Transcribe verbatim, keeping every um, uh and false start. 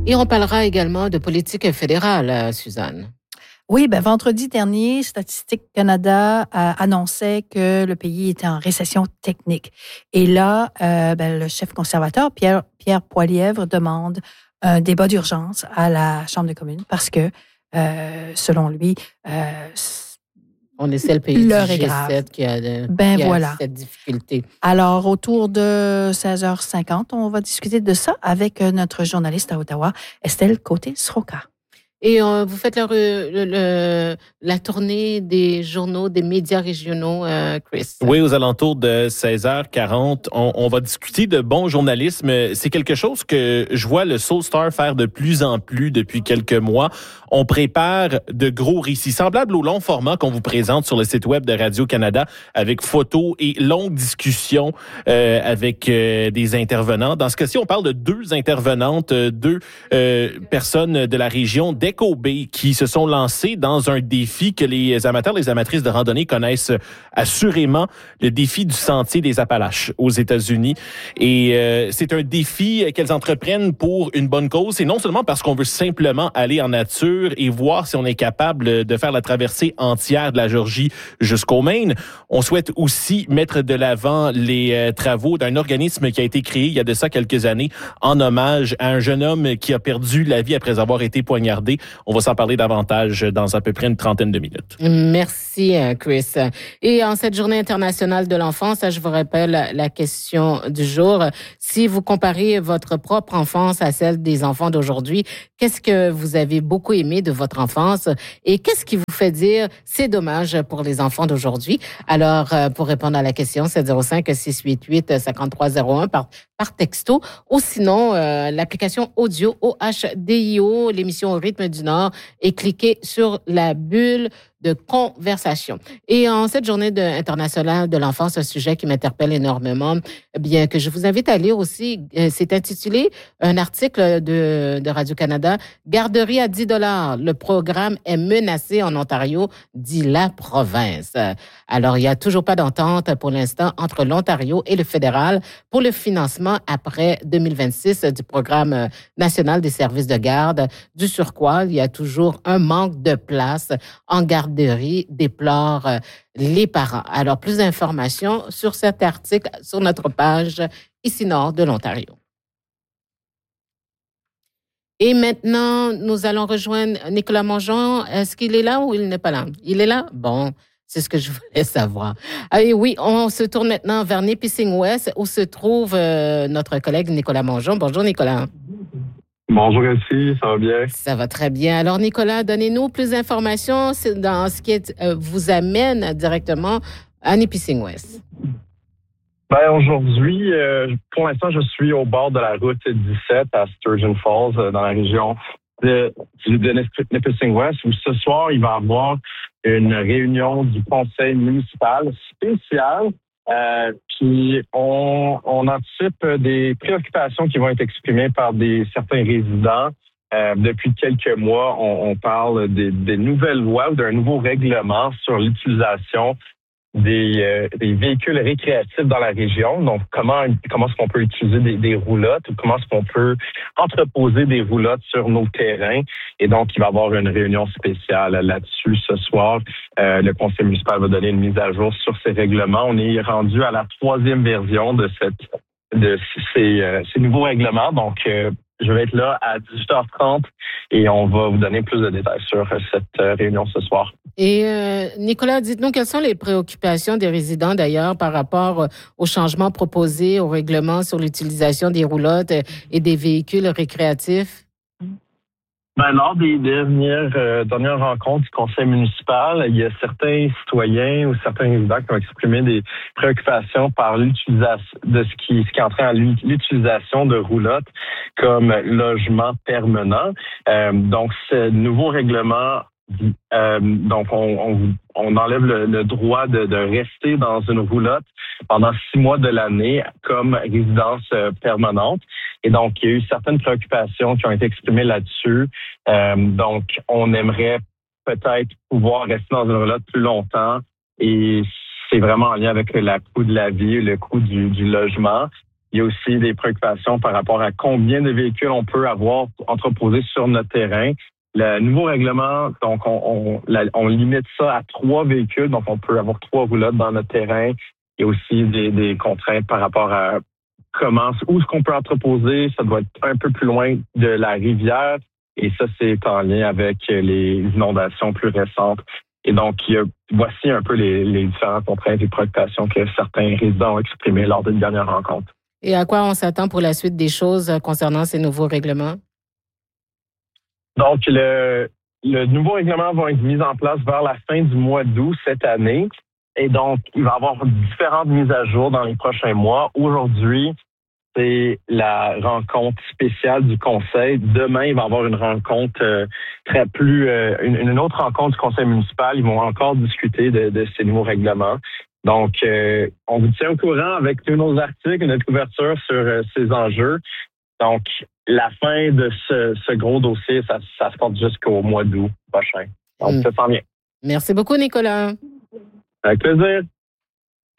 Et on parlera également de politique fédérale, Suzanne. Oui, ben vendredi dernier, Statistique Canada euh, annonçait que le pays était en récession technique. Et là, euh, ben, le chef conservateur, Pierre, Pierre Poilievre, demande un débat d'urgence à la Chambre des communes parce que, euh, selon lui, euh, on est le pays du G sept qui a, de, ben qui a voilà. cette difficulté. Alors, autour de seize heures cinquante, on va discuter de ça avec notre journaliste à Ottawa, Estelle Côté-Sroka. Et euh, vous faites le, le, le, la tournée des journaux, des médias régionaux, euh, Chris. Oui, aux alentours de seize heures quarante, on, on va discuter de bon journalisme. C'est quelque chose que je vois le Soul Star faire de plus en plus depuis quelques mois. On prépare de gros récits semblables au long format qu'on vous présente sur le site web de Radio-Canada avec photos et longues discussions euh, avec euh, des intervenants. Dans ce cas-ci, on parle de deux intervenantes, deux euh, personnes de la région d'Echo Bay qui se sont lancées dans un défi que les amateurs, les amatrices de randonnée connaissent assurément, le défi du Sentier des Appalaches aux États-Unis. Et euh, c'est un défi qu'elles entreprennent pour une bonne cause. Et non seulement parce qu'on veut simplement aller en nature et voir si on est capable de faire la traversée entière de la Géorgie jusqu'au Maine. On souhaite aussi mettre de l'avant les euh, travaux d'un organisme qui a été créé il y a de ça quelques années en hommage à un jeune homme qui a perdu la vie après avoir été poignardé. On va s'en parler davantage dans à peu près une trentaine de minutes. Merci, Chris. Et en cette journée internationale de l'enfance, je vous rappelle la question du jour. Si vous comparez votre propre enfance à celle des enfants d'aujourd'hui, qu'est-ce que vous avez beaucoup aimé de votre enfance et qu'est-ce qui vous fait dire c'est dommage pour les enfants d'aujourd'hui? Alors, pour répondre à la question, sept zéro cinq, six huit huit, cinq trois zéro un par, par texto ou sinon euh, l'application audio O H D I O, l'émission Au rythme du Nord et cliquez sur la bulle de conversation. Et en cette journée de, internationale de l'enfance, un sujet qui m'interpelle énormément, bien que je vous invite à lire aussi, euh, c'est intitulé un article de, de Radio-Canada, Garderie à dix dollars. Le programme est menacé en Ontario, dit la province. Alors, il n'y a toujours pas d'entente pour l'instant entre l'Ontario et le fédéral pour le financement après deux mille vingt-six du programme national des services de garde. Du surcroît, il y a toujours un manque de place en garderie, déplore les parents. Alors, plus d'informations sur cet article sur notre page ici nord de l'Ontario. Et maintenant, nous allons rejoindre Nicolas Mongeon. Est-ce qu'il est là ou il n'est pas là? Il est là? Bon, c'est ce que je voulais savoir. Ah, et oui, on se tourne maintenant vers Nipissing West où se trouve euh, notre collègue Nicolas Mongeon. Bonjour Nicolas. Bonjour Elsie, ça va bien? Ça va très bien. Alors Nicolas, donnez-nous plus d'informations dans ce qui est, euh, vous amène directement à Nipissing West. Ben aujourd'hui, euh, pour l'instant, je suis au bord de la route dix-sept à Sturgeon Falls, euh, dans la région de, de Nipissing West, où ce soir, il va y avoir une réunion du conseil municipal spécial. Euh, puis on, on anticipe des préoccupations qui vont être exprimées par des certains résidents. Euh, depuis quelques mois, on, on parle des, des nouvelles lois ou d'un nouveau règlement sur l'utilisation des, euh, des véhicules récréatifs dans la région. Donc, comment comment est-ce qu'on peut utiliser des, des roulottes ou comment est-ce qu'on peut entreposer des roulottes sur nos terrains. Et donc, il va y avoir une réunion spéciale là-dessus ce soir. Euh, le conseil municipal va donner une mise à jour sur ces règlements. On est rendu à la troisième version de cette de ces, euh, ces nouveaux règlements. Donc, euh, je vais être là à dix-huit heures trente et on va vous donner plus de détails sur cette euh, réunion ce soir. Et euh, Nicolas, dites-nous quelles sont les préoccupations des résidents d'ailleurs par rapport aux changements proposés au règlement sur l'utilisation des roulottes et des véhicules récréatifs? Ben, lors des dernières, euh, dernières rencontres du conseil municipal, il y a certains citoyens ou certains résidents qui ont exprimé des préoccupations par l'utilisation de ce qui, ce qui entrait en l'utilisation de roulottes comme logement permanent. Euh, donc, ce nouveau règlement Euh, donc, on, on, on enlève le, le droit de, de rester dans une roulotte pendant six mois de l'année comme résidence euh, permanente. Et donc, il y a eu certaines préoccupations qui ont été exprimées là-dessus. Euh, donc, on aimerait peut-être pouvoir rester dans une roulotte plus longtemps. Et c'est vraiment en lien avec le coût de la vie, le coût du, du logement. Il y a aussi des préoccupations par rapport à combien de véhicules on peut avoir entreposés sur notre terrain. Le nouveau règlement, donc on, on, la, on limite ça à trois véhicules, donc on peut avoir trois roulottes dans notre terrain. Il y a aussi des, des contraintes par rapport à comment, où est-ce qu'on peut entreposer. Ça doit être un peu plus loin de la rivière et ça, c'est en lien avec les inondations plus récentes. Et donc, il y a, voici un peu les, les différentes contraintes et préoccupations que certains résidents ont exprimées lors d'une dernière rencontre. Et à quoi on s'attend pour la suite des choses concernant ces nouveaux règlements? Donc, le, le nouveau règlement va être mis en place vers la fin du mois d'août cette année. Et donc, il va y avoir différentes mises à jour dans les prochains mois. Aujourd'hui, c'est la rencontre spéciale du Conseil. Demain, il va y avoir une rencontre euh, très plus, euh, une, une autre rencontre du Conseil municipal. Ils vont encore discuter de, de ces nouveaux règlements. Donc, euh, on vous tient au courant avec tous nos articles, notre couverture sur euh, ces enjeux. Donc, la fin de ce, ce gros dossier, ça, ça se porte jusqu'au mois d'août prochain. Donc, mmh. ça s'en vient. Merci beaucoup, Nicolas. Avec plaisir.